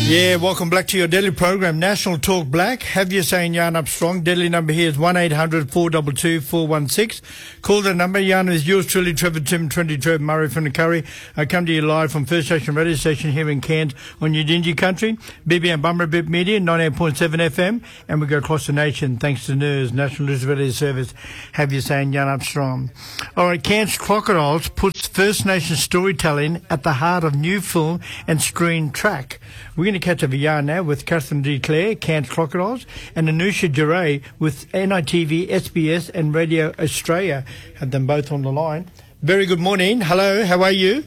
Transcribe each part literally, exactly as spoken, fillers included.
Yeah, welcome back to your daily program, National Talk Black. Have your saying yarn up strong. Deadly number here is one eight hundred four two two four one six. Call the number. Yarn is yours truly, Trevor Tim, twenty Trevor Murray from the Curry. I come to you live from First Station Radio Station here in Cairns on Udingi Country. B B M Bummer Bit Media, ninety-eight point seven F M. And we go across the nation thanks to N E R S, National News Radio Service. Have your saying yarn up strong. All right, Cairns Crocodiles puts First Nation storytelling at the heart of new film and screen track. We're going to catch up a yarn now with Catherine D. Clare, Cairns Crocodiles, and Anusha Duray with N I T V, S B S and Radio Australia. Had them both on the line. Very good morning. Hello, how are you?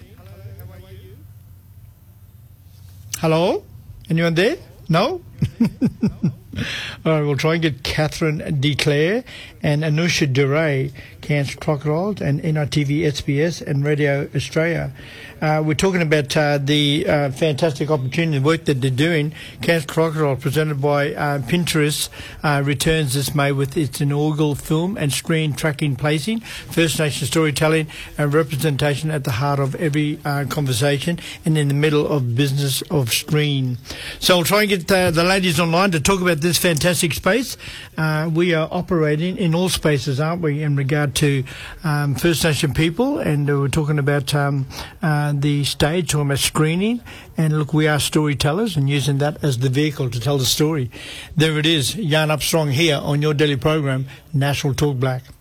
Hello? Anyone there? No? All right, we'll try and get Catherine D. Clare and Anusha Duray, Cairns Crocodiles, and N I T V, S B S and Radio Australia. Uh, we're talking about uh, the uh, fantastic opportunity, the work that they're doing. Cairns Crocodile, presented by uh, Pinterest, uh, returns this May with its inaugural film and screen tracking placing, First Nation storytelling and representation at the heart of every uh, conversation and in the middle of business of screen. So I'll try and get uh, the ladies online to talk about this fantastic space. Uh, we are operating in all spaces, aren't we, in regard to um, First Nation people, and uh, we're talking about um, uh, the stage, talking about screening, and look, we are storytellers and using that as the vehicle to tell the story. There it is, yarn up strong here on your daily program, National Talk Black.